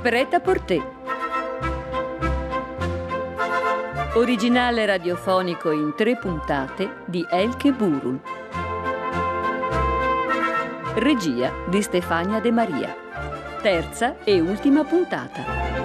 Prêt-à-porter. Originale radiofonico in 3 puntate di Elke Burul. Regia di Stefania De Maria. Terza e ultima puntata.